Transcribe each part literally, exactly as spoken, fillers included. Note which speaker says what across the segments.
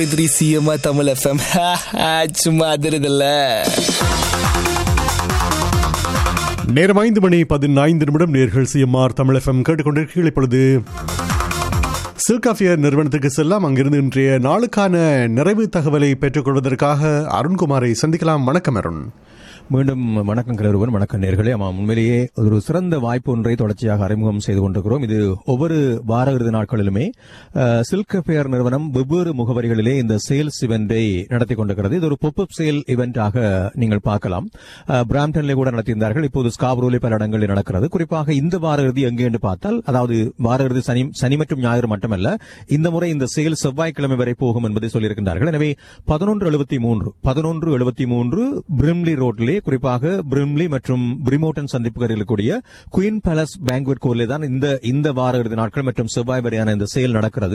Speaker 1: சிஎம்ஆ Tamil FM சும்மா அதிருதில்ல.
Speaker 2: நேரம் ஐந்து மணி பதினைந்து நிமிடம். நேர்கள் சிஎம்ஆர் தமிழ் எஃப்எம் கேட்டுக்கொண்டிருக்கீர்கள். இப்பொழுது சில்காஃபியர் நிறுவனத்துக்கு செல்லாம். அங்கிருந்து இன்றைய நாளுக்கான நிறைவு தகவலை பெற்றுக் கொள்வதற்காக அருண்குமாரை சந்திக்கலாம். வணக்கம் அருண்.
Speaker 3: மீண்டும் வணக்கம் கலைவருவன். வணக்கம் நேர்களே. ஆமாம், உண்மையிலேயே ஒரு சிறந்த வாய்ப்பு ஒன்றை தொடர்ச்சியாக அறிமுகம் செய்து கொண்டிருக்கிறோம். இது ஒவ்வொரு வார இறுதி நாட்களிலுமே சில்காஃபியர் நிறுவனம் வெவ்வேறு முகவரிகளிலே இந்த சேல்ஸ் இவெண்டை நடத்தி கொண்டிருக்கிறது. இது ஒரு பொப் சேல் இவெண்டாக நீங்கள் பார்க்கலாம். பிராம்டன்ல கூட நடத்தியிருந்தார்கள். இப்போது ஸ்காப்ரோலே பல இடங்களில் நடக்கிறது. குறிப்பாக இந்த வார இறுதி எங்கே என்று பார்த்தால், அதாவது வார இறுதி சனி சனி மற்றும் ஞாயிறு மட்டுமல்ல, இந்த முறை இந்த சேல் செவ்வாய்க்கிழமை வரை போகும் என்பதை சொல்லியிருக்கிறார்கள். எனவே பதினொன்று எழுபத்தி மூன்று பதினொன்று எழுபத்தி மூன்று பிரிம்லி ரோட்லே, குறிப்பாக பிரிம்லி மற்றும் பிரிமோட்டன் சந்திப்புகளில் இருக்கக்கூடிய குயின் பேலஸ் பேங்க்வெட் கோர்லே தான் இந்த இந்த வார இறுதி நாட்கள் மற்றும் செவ்வாய் வரையான இந்த சேல் நடக்கிறது.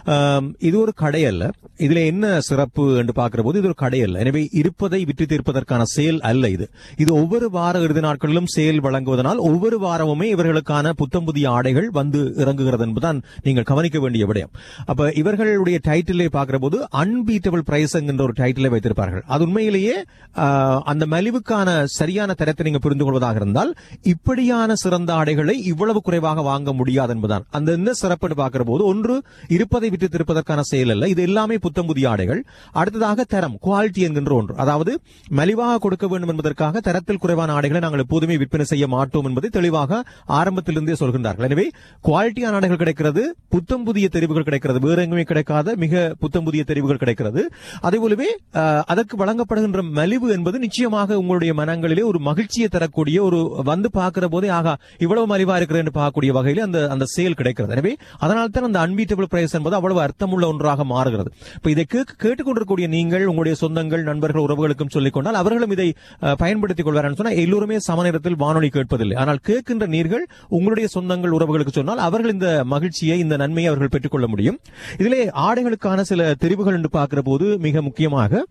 Speaker 3: இது ஒரு கடை அல்ல. இதுல என்ன சிறப்பு என்று பார்க்கிற போது, இது ஒரு கடை அல்ல. எனவே இருப்பதை விற்று தீர்ப்பதற்கான சேல் அல்ல இது. இது ஒவ்வொரு வார இறுதி நாட்களிலும் சேல் வழங்குவதனால் ஒவ்வொரு வாரமுமே இவர்களுக்கான புத்தம் புதிய ஆடைகள் வந்து இறங்குகிறது என்பதுதான் நீங்கள் கவனிக்க வேண்டிய விடயம். அப்ப இவர்களுடைய டைட்டிலை பார்க்கிற போது அன்பீட்டபிள் பிரைஸ் என்கின்ற ஒரு டைட்டிலை வைத்திருப்பார்கள். அது உண்மையிலேயே அந்த மலிவுக்கான சரியான தரத்தை நீங்க புரிந்து கொள்வதாக இருந்தால், இப்படியான சிறந்த ஆடைகளை இவ்வளவு குறைவாக வாங்க முடியாது என்பதுதான் அந்த இந்த சிறப்பு பார்க்கிற போது. ஒன்று, இருப்பதை விட்டு திருப்பதற்கான செயல் அல்ல, இது எல்லாமே புத்தம் புதிய ஆடைகள். அடுத்ததாக தரம், குவாலிட்டி என்கின்ற ஒன்று. அதாவது மலிவாக கொடுக்க வேண்டும் என்பதற்காக தரத்தில் குறைவான ஆடைகளை நாங்கள் எப்போதுமே விற்பனை செய்ய மாட்டோம் என்பதை தெளிவாக ஆரம்பத்திலிருந்தே சொல்கின்றார்கள். எனவே குவாலிட்டியான ஆடைகள் கிடைக்கிறது, புத்தம் புதிய தெரிவுகள் கிடைக்கிறது, வேற எங்குமே கிடைக்காத மிக புத்தம் புதிய தெரிவுகள் கிடைக்கிறது. அதே போலவே அதற்கு வழங்கப்படுகின்ற மலிவு என்பது நிச்சயமாக உங்களுடைய மனங்களிலே ஒரு மகிழ்ச்சியை தரக்கூடிய, ஒரு வந்து பார்க்கிற போதே ஆகா இவ்வளவு மலிவா இருக்கிறது என்று பார்க்கக்கூடிய வகையில் அந்த அந்த சேல் கிடைக்கிறது. எனவே அதனால் தான் அந்த அன்பீட்டபிள் பிரைஸ் என்பது அவ்வளவு அர்த்தமுள்ள ஒன்றாக மாறுகிறது. இப்ப இதை கேட்டுக்கொண்டிருக்கக்கூடிய நீங்கள் உங்களுடைய சொந்தங்கள், நண்பர்கள், உறவுகளுக்கும் சொல்லிக் கொண்டால் அவர்களும் இதை பயன்படுத்திக் கொள்வார்கள் சொன்னால், எல்லோருமே சமநேரத்தில் வானொலி கேட்பதில்லை. ஆனால் கேட்கின்ற நீர்கள் உங்களுடைய சொந்தங்கள், உறவுகளுக்கு சொன்னால் அவர்கள் இந்த மகிழ்ச்சியை, இந்த நன்மையை அவர்கள் பெற்றுக் கொள்ள முடியும். இதிலே ஆடைகளுக்கான சில தெரிவுகள் என்று பார்க்கிற போது மிக முக்கியமாக,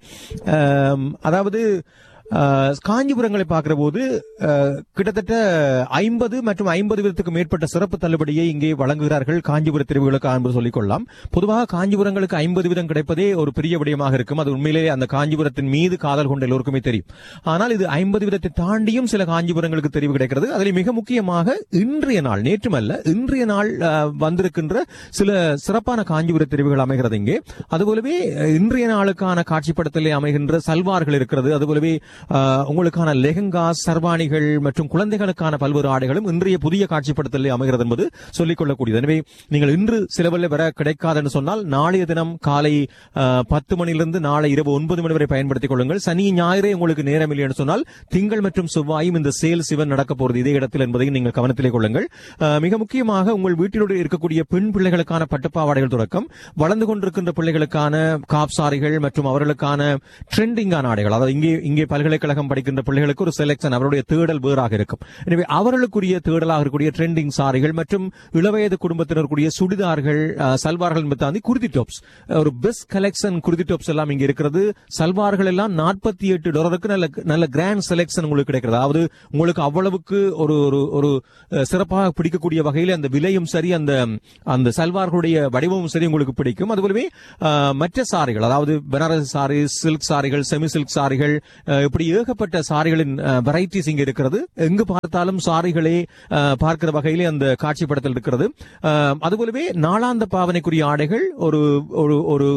Speaker 3: அதாவது காஞ்சிபுரங்களை பார்க்கிற போது கிட்டத்தட்ட ஐம்பது மற்றும் ஐம்பது வீதத்துக்கு மேற்பட்ட சிறப்பு தள்ளுபடியை இங்கே வழங்குகிறார்கள் காஞ்சிபுர தெரிவுகளுக்கு என்று சொல்லிக் கொள்ளலாம். பொதுவாக காஞ்சிபுரங்களுக்கு ஐம்பது வீதம் கிடைப்பதே ஒரு பெரிய விடயமாக இருக்கும். அது உண்மையிலேயே அந்த காஞ்சிபுரத்தின் மீது காதல் கொண்ட எல்லோருக்குமே தெரியும். ஆனால் இது ஐம்பது வீதத்தை தாண்டியும் சில காஞ்சிபுரங்களுக்கு தெரிவு கிடைக்கிறது. அதில் மிக முக்கியமாக இன்றைய நாள், நேற்றுமல்ல இன்றைய நாள் வந்திருக்கின்ற சில சிறப்பான காஞ்சிபுர தெரிவுகள் அமைகிறது இங்கே. அதுபோலவே இன்றைய நாளுக்கான காட்சிப்படத்திலே அமைகின்ற சல்வார்கள் இருக்கிறது. அதுபோலவே உங்களுக்கான லெஹங்கா, சர்வாணிகள் மற்றும் குழந்தைகளுக்கான பல்வேறு ஆடைகளும் இன்றைய புதிய காட்சிப்படுத்தலில் அமைகிறது என்பது சொல்லிக் கொள்ளக்கூடியது. எனவே நீங்கள் இன்று சிலவல்ல வர கிடைக்காது என்று சொன்னால், நாளைய தினம் காலை பத்து மணியிலிருந்து நாளை இரவு ஒன்பது மணி வரை பயன்படுத்திக் கொள்ளுங்கள். சனி ஞாயிறே உங்களுக்கு நேரம் இல்லை என்று சொன்னால், திங்கள் மற்றும் செவ்வாயும் இந்த சேல் சிவன் நடக்க போறது இதே இடத்தில் என்பதையும் நீங்கள் கவனத்திலே கொள்ளுங்கள். மிக முக்கியமாக உங்கள் வீட்டிலோடு இருக்கக்கூடிய பெண் பிள்ளைகளுக்கான பட்டுப்பாவாடைகள் தொடக்கம் வளர்ந்து கொண்டிருக்கின்ற பிள்ளைகளுக்கான காப்சாரிகள் மற்றும் அவர்களுக்கான ட்ரெண்டிங்கான ஆடைகள், அதாவது இங்கே இங்கே பல்கலை பல்கலைக்கழகம் படிக்கின்ற பிள்ளைகளுக்கு ஒரு செலக்ஷன், அவருடைய தேடல் வேறாக இருக்கும். எனவே அவர்களுக்குரிய தேடலாக இருக்கக்கூடிய ட்ரெண்டிங் சாரிகள் மற்றும் இளவயது குடும்பத்தினருக்குரிய சுடிதார்கள், சல்வார்கள் தாண்டி குர்தி டாப்ஸ், ஒரு பெஸ்ட் கலெக்ஷன் குர்தி டாப்ஸ் எல்லாம் இங்க இருக்கிறது. சல்வார்கள் எல்லாம் நாற்பத்தி எட்டு டாலருக்கு நல்ல நல்ல கிராண்ட் செலக்ஷன் உங்களுக்கு கிடைக்கிறது. அதாவது உங்களுக்கு அவ்வளவுக்கு ஒரு ஒரு சிறப்பாக பிடிக்கக்கூடிய வகையில் அந்த விலையும் சரி, அந்த அந்த சல்வார்களுடைய வடிவமும் சரி உங்களுக்கு பிடிக்கும். அதுபோலவே மற்ற சாரிகள், அதாவது Banarasi sorry, silk சாரிகள், semi silk சாரிகள், இப்படி ஏகப்பட்ட சாரிகளின் வெரைட்டிஸ் இங்க இருக்கிறது. எங்கு பார்த்தாலும் சாரிகளே பார்க்கிற வகையிலே அந்த காட்சிப்படத்தில் இருக்கிறது. அதுபோலவே நாளாந்த பாவனைக்குரிய ஆடைகள், ஒரு ஒரு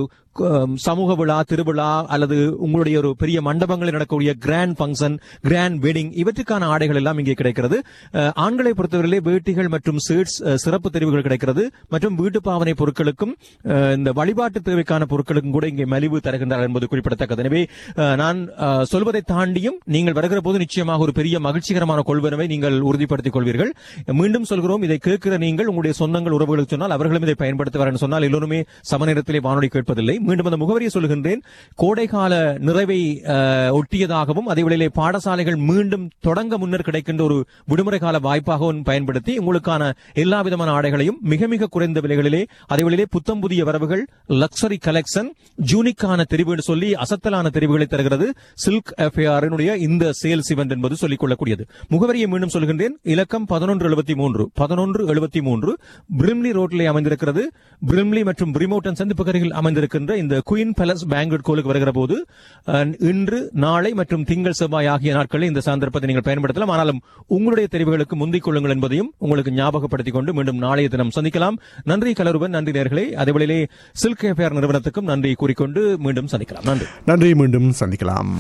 Speaker 3: சமூக விழா, திருவிழா அல்லது உங்களுடைய ஒரு பெரிய மண்டபங்களில் நடக்கக்கூடிய கிராண்ட் பங்கன், கிராண்ட் வெட்டிங், இவற்றுக்கான ஆடைகள் எல்லாம் இங்கே கிடைக்கிறது. ஆண்களை பொறுத்தவரையிலே வேட்டிகள் மற்றும் ஷர்ட்ஸ் சிறப்பு தெரிவுகள் கிடைக்கிறது. மற்றும் வீட்டு பாவனை பொருட்களுக்கும் இந்த வழிபாட்டு தேவைக்கான பொருட்களுக்கும் கூட இங்கே மலிவு தருகின்றார் என்பது குறிப்பிடத்தக்கது. எனவே நான் சொல்வதை தாண்டியும் நீங்கள் வருகிற போது நிச்சயமாக ஒரு பெரிய மகிழ்ச்சிகரமான கொள்வனவை நீங்கள் உறுதிப்படுத்திக் கொள்வீர்கள். மீண்டும் சொல்கிறோம், இதை கேட்கிற நீங்கள் உங்களுடைய சொந்தங்கள், உறவுகளுக்கு சொன்னால் அவர்களும் இதை பயன்படுத்துவார் சொன்னால் எல்லோருமே சமநேரத்திலே வானொலி கேட்பதில்லை. மீண்டும் அந்த முகவரியை சொல்கின்றேன். கோடைகால நிறைவை ஒட்டியதாகவும் அதேவேளையிலே பாடசாலைகள் மீண்டும் தொடங்க முன்னர் கிடைக்கின்ற ஒரு விடுமுறை கால வாய்ப்பாகவும் பயன்படுத்தி உங்களுக்கான எல்லா விதமான ஆடைகளையும் மிக மிக குறைந்த விலைகளிலே, அதேவேளையிலே புத்தம் புதிய வரவுகள், லக்ஸரி கலெக்ஷன், ஜூனிக்கான தெரிவு சொல்லி அசத்தலான தெரிவுகளை தருகிறது சில்க் எஃப்ஏஆர் இந்த சேல்ஸ் இவெண்ட் என்பது சொல்லிக் கொள்ளக்கூடியது. முகவரியை மீண்டும் சொல்கின்றேன். இலக்கம் பதினொன்று எழுபத்தி மூன்று பதினொன்று எழுபத்தி மூன்று பிரிம்லி ரோட்டிலே அமைந்திருக்கிறது. பிரிம்லி மற்றும் பிரிமோட்டன் சந்திப்புகளில் அமைந்திருக்கின்ற இருக்கின்ற இந்த குயின் பேலஸ் பேங்க்வெட் ஹாலுக்கு வருகிற போது இன்று நாளை மற்றும் திங்கள் செவ்வாய் ஆகிய நாட்களில் இந்த சந்தர்ப்பத்தை நீங்கள் பயன்படுத்தலாம். ஆனாலும் உங்களுடைய தெரிவுகளுக்கு முந்திக் கொள்ளுங்கள் என்பதையும் உங்களுக்கு ஞாபகப்படுத்திக் கொண்டு மீண்டும் நாளைய தினம் சந்திக்கலாம். நன்றி கலருவன், நன்றி நேர்களே. அதேவேளையிலே சில்க் கேஃபேர் நிறுவனத்துக்கும் நன்றி கூறிக்கொண்டு மீண்டும் சந்திக்கலாம். நன்றி
Speaker 2: நன்றி மீண்டும் சந்திக்கலாம்.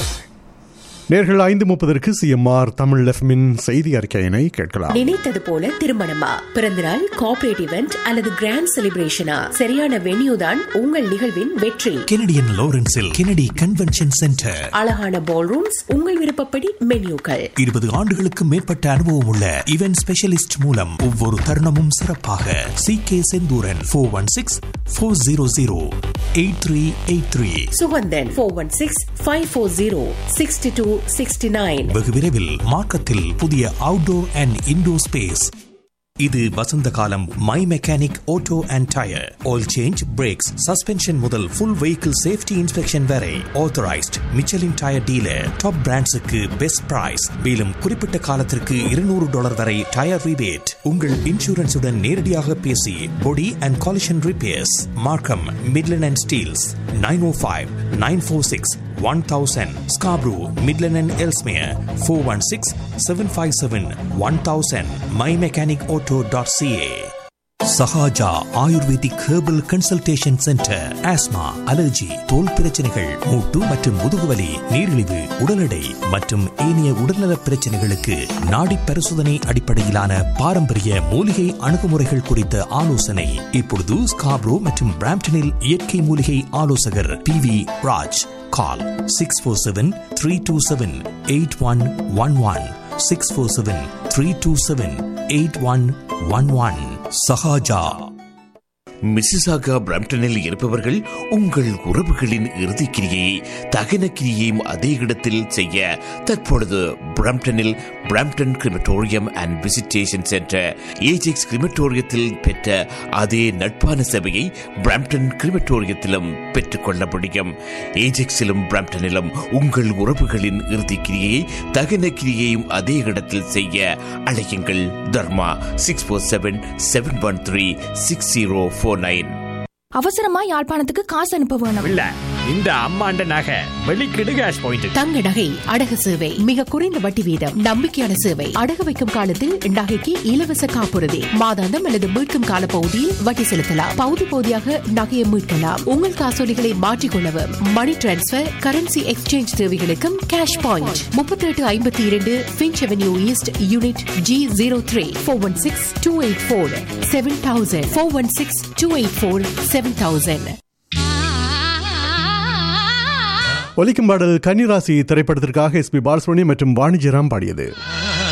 Speaker 2: நேர்கள் ஐந்து முப்பதற்கு சிஎம்ஆர் தமிழ் எஃப்எம்மின் செய்தி அறிக்கையினை கேட்கலாம்.
Speaker 4: நினைத்தது போல திருமணமா, பிறந்தநாள், கார்ப்பரேட் இவெண்ட் அல்லது கிராண்ட் செலிப்ரேஷனா, சரியான வென்யூ தான் உங்கள் நிகழ்வின் வெற்றி.
Speaker 5: Canadian லாரன்ஸில் Kennedy convention centre.
Speaker 4: அழகான பால் ரூம்ஸ், உங்கள் விருப்பப்படி மென்யூக்கள்.
Speaker 5: இருபது ஆண்டுகளுக்கு மேற்பட்ட அனுபவம் உள்ள இவென்ட் ஸ்பெஷலிஸ்ட் மூலம் ஒவ்வொரு தருணமும் சிறப்பாக. C K Senthuran four one six four zero zero eight three eight three.
Speaker 4: Suganthan four one six five four zero sixty two sixty nine.
Speaker 5: வெகு விரைவில் மார்க்கத்தில் புதிய அவுட்டோர் அண்ட் இன்டோர் ஸ்பேஸ். இது வசந்த காலம். My mechanic auto and tyre, oil change, breaks, suspension முதல் full vehicle safety inspection வரை authorised Michelin tyre dealer. Top பிராண்ட்ஸுக்கு best price. மேலும் குறிப்பிட்ட காலத்திற்கு இருநூறு டாலர் வரை டயர் ரிபேட். உங்கள் இன்சூரன்ஸுடன் நேரடியாக பேசி பொடி அண்ட் காலிஷன் ரிப்பேர்ஸ். மார்க்கம், Midland and Steeles. Nine O five nine four six one thousand. Scarborough, Midland and Ellesmere four one six seven five seven one thousand. my mechanic auto dot c a. Sahaja ayurvedic herbal consultation centre. Asthma, allergy, தோல் பிரச்சனைகள், மூட்டு மற்றும் முதுகுவலி, நீரிழிவு, உடல் எடை மற்றும் ஏனைய உடல்நல பிரச்சனைகளுக்கு நாடி பரிசோதனை அடிப்படையிலான பாரம்பரிய மூலிகை அணுகுமுறைகள் குறித்த ஆலோசனை. இப்பொழுது ஸ்கார்ப்ரோ மற்றும் பிராம்ப்டனில் இயற்கை மூலிகை ஆலோசகர் பி வி ராஜ். கால் six four seven three two seven eight one one one six four seven three two seven eight one one one. Sahaja.
Speaker 6: Mississauga பிரம்டனில் இருப்பவர்கள் உங்கள் உறவுகளின் இறுதிக் கிரியை தகன கிரியையும் அதே இடத்தில் செய்ய தற்பொழுது பிரம்டனில் Brampton crematorium and visitation centre Ajax கிரிமட்டோரியத்தில் பெற்ற அதே நட்பான சேவையை பிரம்டன் கிரிமட்டோரியத்திலும் பெற்றுக்கொள்ள முடியும். ஏஜெக்ஸிலும் பிரம்டனிலும் உங்கள் உறவுகளின் இறுதிக் கிரியை தகன கிரியையும் அதே இடத்தில் செய்ய அழையுங்கள். தர்மா six four seven seven one three six zero four nine.
Speaker 7: அவசரமா யாழ்ப்பாணத்துக்கு காசு அனுப்ப வேணும்.
Speaker 8: இல்ல, இந்த அம்மாண்ட நகை வெளிக்கிடு கேஷ் பாயிண்ட்.
Speaker 4: தங்க நகை அடகு சேவை மிக குறைந்த வட்டி வீதம், நம்பிக்கையான சேவை. அடகு வைக்கும் காலத்தில் நகைக்கு இலவச காப்புறுதி, மாதாந்தம் அல்லது மீட்கும் கால பகுதியில் வட்டி செலுத்தலாம். பகுதி பகுதியாக நகையை மீட்கலாம். உங்கள் காசோலிகளை மாற்றிக்கொள்ளவும், மணி டிரான்ஸ்பர், கரன்சி எக்ஸ்சேஞ்ச் தேவைகளுக்கும் கேஷ் பாயிண்ட். முப்பத்தி எட்டு ஐம்பத்தி இரண்டு pinch avenue east, unit G zero three. Four one six two eight four seven thousand. Four one six two eight four seven thousand.
Speaker 2: ஒலிக்கும் பாடல் கன்னிராசி திரைப்படத்திற்காக எஸ் பி பாலசுப்ரமணியம் மற்றும் வாணிஜராம் பாடியது.